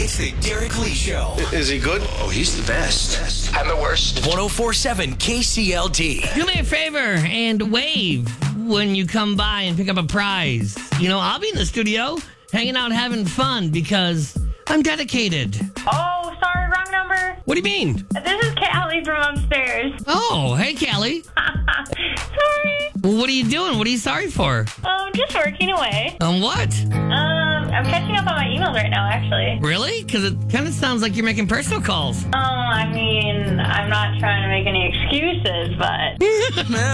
It's the Derek Lee Show. Is he good? Oh, he's the best. I'm the worst. 1047 KCLD. Do me a favor and wave when you come by and pick up a prize. You know, I'll be in the studio hanging out having fun because I'm dedicated. Oh, sorry, wrong number. What do you mean? This is Callie from upstairs. Oh, hey, Callie. Sorry. Well, what are you doing? What are you sorry for? Just working away. On what? I'm catching up on my emails right now, actually. Really? Because it kind of sounds like you're making personal calls. I mean, I'm not trying to make any excuses, but...